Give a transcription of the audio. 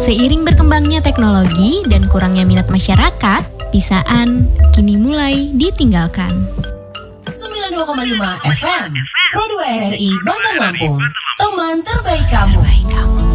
Seiring berkembangnya teknologi dan kurangnya minat masyarakat, pisaan kini mulai ditinggalkan. 92,5 FM Pro 2 RRI Bandar Lampung, teman terbaik kamu.